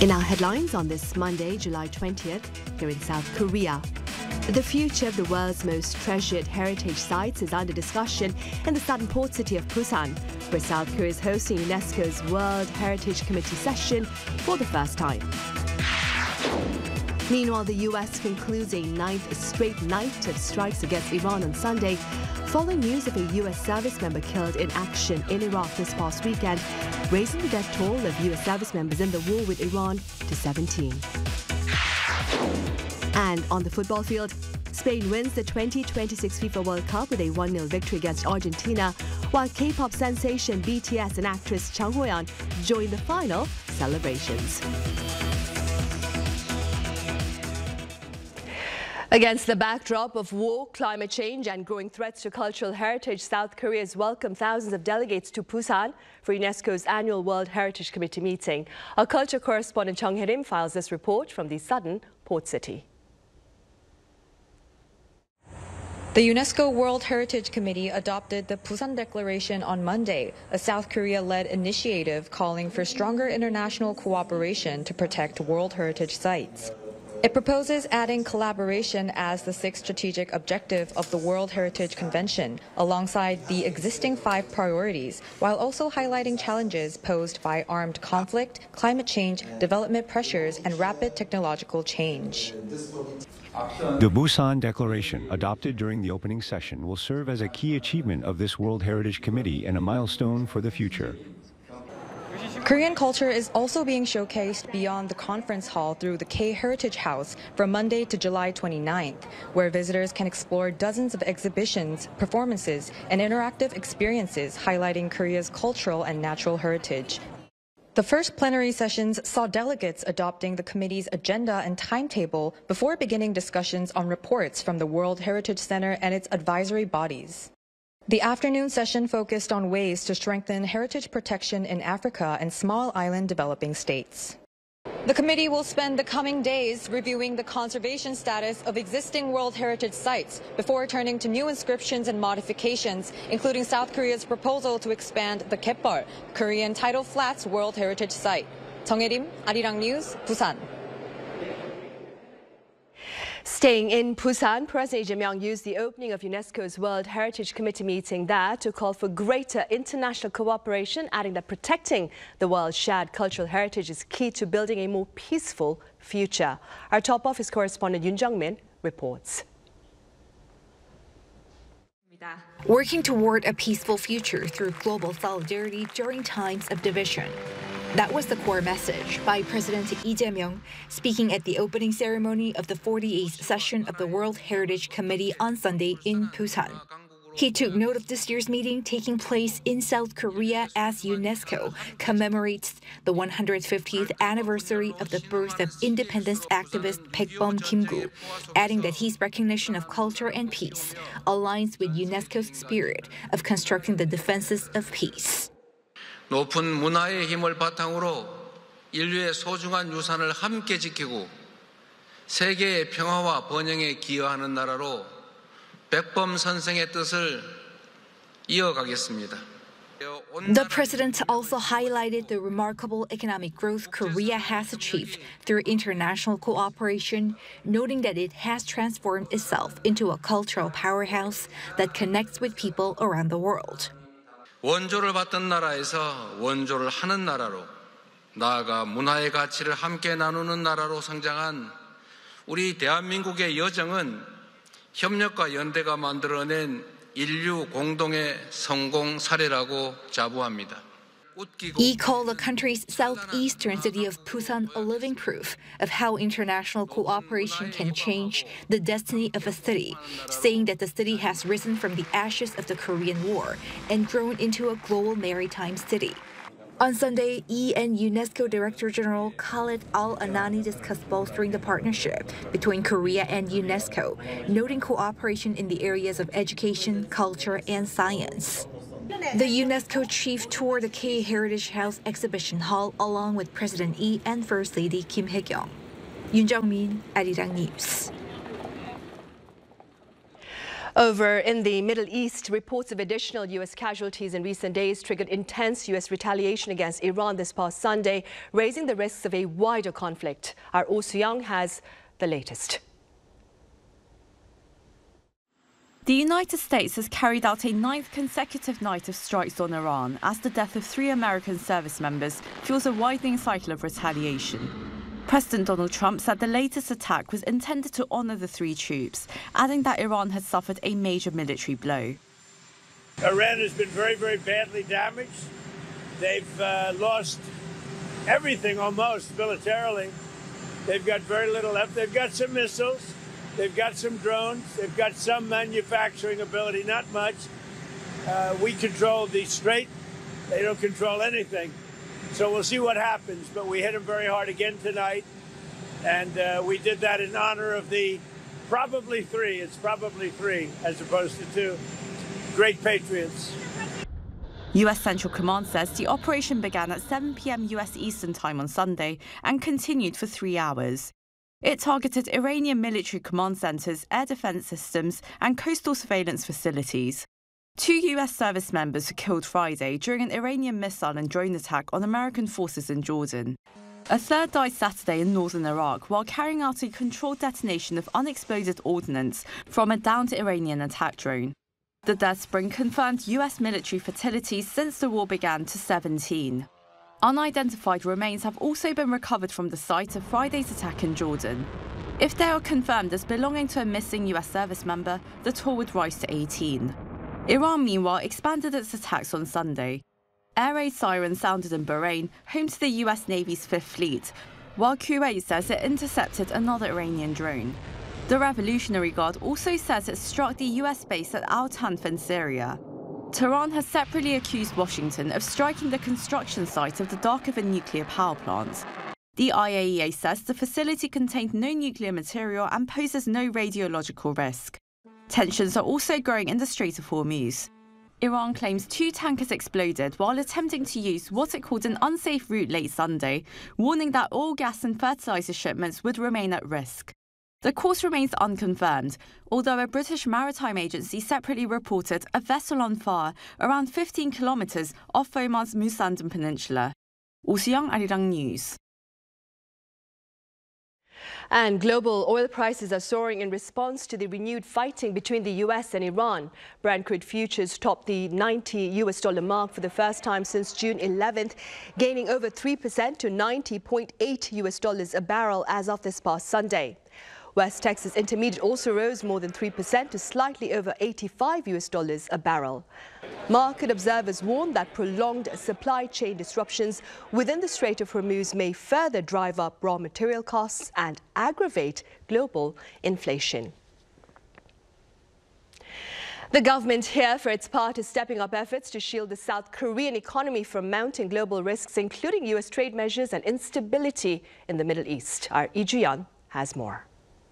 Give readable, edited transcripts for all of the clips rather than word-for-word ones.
In our headlines on this Monday, July 20th, here in South Korea, the future of the world's most treasured heritage sites is under discussion in the southern port city of Busan, where South Korea is hosting UNESCO's World Heritage Committee session for the first time. Meanwhile, the U.S. concludes a ninth straight night of strikes against Iran on Sunday, following news of a U.S. service member killed in action in Iraq this past weekend, raising the death toll of U.S. service members in the war with Iran to 17. And on the football field, Spain wins the 2026 FIFA World Cup with a 1-0 victory against Argentina, while K-pop sensation BTS and actress Jang Ho-yeon join the final celebrations. Against the backdrop of war, climate change and growing threats to cultural heritage, South Korea has welcomed thousands of delegates to Busan for UNESCO's annual World Heritage Committee meeting. Our culture correspondent Chung Hae-rim files this report from the southern port city. The UNESCO World Heritage Committee adopted the Busan Declaration on Monday, a South Korea-led initiative calling for stronger international cooperation to protect World Heritage sites. It proposes adding collaboration as the sixth strategic objective of the World Heritage Convention, alongside the existing 5 priorities, while also highlighting challenges posed by armed conflict, climate change, development pressures, and rapid technological change. The Busan Declaration, adopted during the opening session, will serve as a key achievement of this World Heritage Committee and a milestone for the future. Korean culture is also being showcased beyond the conference hall through the K-Heritage House from Monday to July 29th, where visitors can explore dozens of exhibitions, performances, and interactive experiences highlighting Korea's cultural and natural heritage. The first plenary sessions saw delegates adopting the committee's agenda and timetable before beginning discussions on reports from the World Heritage Center and its advisory bodies. The afternoon session focused on ways to strengthen heritage protection in Africa and small island developing states. The committee will spend the coming days reviewing the conservation status of existing World Heritage sites before turning to new inscriptions and modifications, including South Korea's proposal to expand the Kaepal, Korean Tidal Flats World Heritage Site. Chung Hae-rim, Arirang News, Busan. Staying in Busan, President Lee Jae-myung used the opening of UNESCO's World Heritage Committee meeting there to call for greater international cooperation, adding that protecting the world's shared cultural heritage is key to building a more peaceful future. Our top office correspondent Yoon Jung-min reports. Working toward a peaceful future through global solidarity during times of division. That was the core message by President Lee Jae-myung speaking at the opening ceremony of the 48th session of the World Heritage Committee on Sunday in Busan. He took note of this year's meeting taking place in South Korea as UNESCO commemorates the 150th anniversary of the birth of independence activist Baekbom Kim-gu, adding that his recognition of culture and peace aligns with UNESCO's spirit of constructing the defenses of peace. 높은 문화의 힘을 바탕으로 인류의 소중한 유산을 함께 지키고 세계의 평화와 번영에 기여하는 나라로 백범 선생의 뜻을 이어가겠습니다. The president also highlighted the remarkable economic growth Korea has achieved through international cooperation, noting that it has transformed itself into a cultural powerhouse that connects with people around the world. 원조를 받던 나라에서 원조를 하는 나라로, 나아가 문화의 가치를 함께 나누는 나라로 성장한 우리 대한민국의 여정은 협력과 연대가 만들어낸 인류 공동의 성공 사례라고 자부합니다. He called the country's southeastern city of Busan a living proof of how international cooperation can change the destiny of a city, saying that the city has risen from the ashes of the Korean War and grown into a global maritime city. On Sunday, Lee and UNESCO Director General Khaled Al-Anani discussed bolstering the partnership between Korea and UNESCO, noting cooperation in the areas of education, culture, and science. The UNESCO chief toured the K-Heritage House Exhibition Hall along with President Lee and First Lady Kim Hae-kyung. Yoon Jung-min, Arirang News. Over in the Middle East, reports of additional U.S. casualties in recent days triggered intense U.S. retaliation against Iran this past Sunday, raising the risks of a wider conflict. Our Oh Soo-young has the latest. The United States has carried out a ninth consecutive night of strikes on Iran as the death of 3 American service members fuels a widening cycle of retaliation. President Donald Trump said the latest attack was intended to honor the 3 troops, adding that Iran had suffered a major military blow. Iran has been very, very badly damaged. They've lost everything almost militarily. They've got very little left. They've got some missiles. They've got some drones. They've got some manufacturing ability, not much. We control the Strait. They don't control anything. So we'll see what happens, but we hit them very hard again tonight, and we did that in honor of the probably 3, it's probably 3 as opposed to 2, great patriots. U.S. Central Command says the operation began at 7 p.m. U.S. Eastern Time on Sunday and continued for 3 hours. It targeted Iranian military command centers, air defense systems, and coastal surveillance facilities. 2 U.S. service members were killed Friday during an Iranian missile and drone attack on American forces in Jordan. A 3rd died Saturday in northern Iraq while carrying out a controlled detonation of unexploded ordnance from a downed Iranian attack drone. The deaths bring confirmed U.S. military fatalities since the war began to 17. Unidentified remains have also been recovered from the site of Friday's attack in Jordan. If they are confirmed as belonging to a missing U.S. service member, the toll would rise to 18. Iran, meanwhile, expanded its attacks on Sunday. Air raid sirens sounded in Bahrain, home to the U.S. Navy's 5th Fleet, while Kuwait says it intercepted another Iranian drone. The Revolutionary Guard also says it struck the U.S. base at Al Tanf in Syria. Tehran has separately accused Washington of striking the construction site of the dock of a nuclear power plant. The IAEA says the facility contained no nuclear material and poses no radiological risk. Tensions are also growing in the Strait of Hormuz. Iran claims 2 tankers exploded while attempting to use what it called an unsafe route late Sunday, warning that oil, gas and fertilizer shipments would remain at risk. The course remains unconfirmed, although a British maritime agency separately reported a vessel on fire around 15 kilometers off Oman's Musandam Peninsula. Oh Soo-young, Arirang News. And global oil prices are soaring in response to the renewed fighting between the U.S. and Iran. Brent crude futures topped the $90 mark for the first time since June 11th, gaining over 3% to $90.8 a barrel as of this past Sunday. West Texas Intermediate also rose more than 3% to slightly over $85 a barrel. Market observers warn that prolonged supply chain disruptions within the Strait of Hormuz may further drive up raw material costs and aggravate global inflation. The government here, for its part, is stepping up efforts to shield the South Korean economy from mounting global risks, including U.S. trade measures and instability in the Middle East. Our Lee Ju-yeon has more.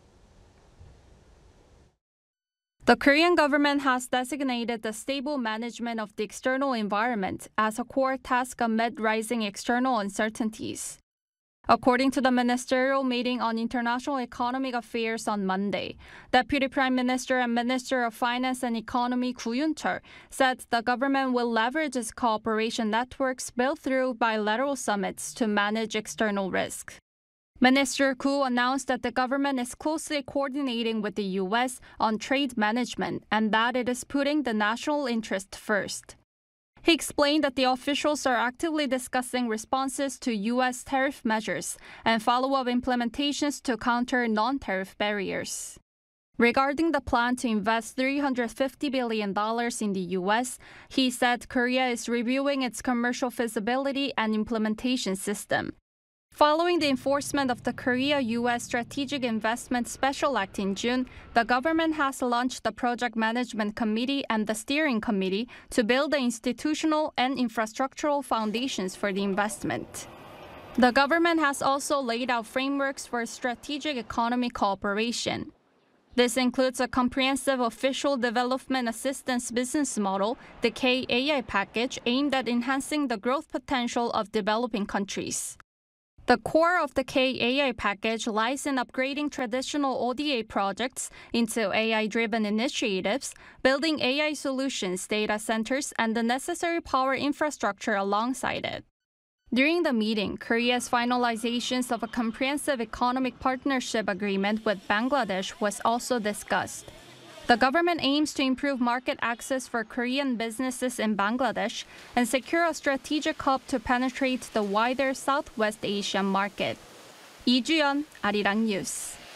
The Korean government has designated the stable management of the external environment as a core task amid rising external uncertainties. According to the ministerial meeting on international economic affairs on Monday, Deputy Prime Minister and Minister of Finance and Economy Koo Yoon-chul said the government will leverage its cooperation networks built through bilateral summits to manage external risk. Minister Koo announced that the government is closely coordinating with the U.S. on trade management and that it is putting the national interest first. He explained that the officials are actively discussing responses to U.S. tariff measures and follow-up implementations to counter non-tariff barriers. Regarding the plan to invest $350 billion in the U.S., he said Korea is reviewing its commercial feasibility and implementation system. Following the enforcement of the Korea-U.S. Strategic Investment Special Act in June, the government has launched the Project Management Committee and the Steering Committee to build the institutional and infrastructural foundations for the investment. The government has also laid out frameworks for strategic economy cooperation. This includes a comprehensive official development assistance business model, the K-AI package, aimed at enhancing the growth potential of developing countries. The core of the K-AI package lies in upgrading traditional ODA projects into AI-driven initiatives, building AI solutions, data centers, and the necessary power infrastructure alongside it. During the meeting, Korea's finalizations of a comprehensive economic partnership agreement with Bangladesh was also discussed. The government aims to improve market access for Korean businesses in Bangladesh and secure a strategic hub to penetrate the wider Southwest Asian market. Lee Ju-yeon, Arirang News.